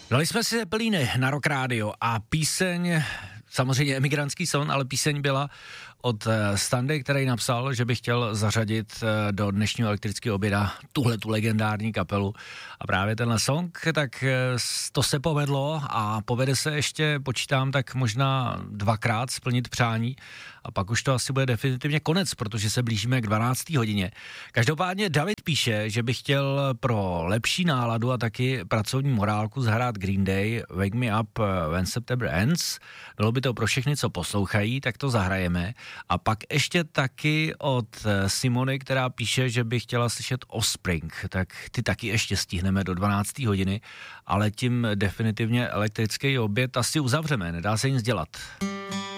Dali jsme si Zeppelíny na Rock Radio a píseň, samozřejmě emigrantský son, ale píseň byla od Standy, který napsal, že by chtěl zařadit do dnešního elektrického oběda tu legendární kapelu. A právě tenhle song, tak to se povedlo a povede se ještě, počítám, tak možná 2krát splnit přání a pak už to asi bude definitivně konec, protože se blížíme k 12. hodině. Každopádně David píše, že by chtěl pro lepší náladu a taky pracovní morálku zahrát Green Day Wake Me Up When September Ends. Bylo by to pro všechny, co poslouchají, tak to zahrajeme. A pak ještě taky od Simony, která píše, že by chtěla slyšet Offspring, tak ty taky ještě stihneme do 12. hodiny, ale tím definitivně elektrický oběd asi uzavřeme, nedá se nic dělat.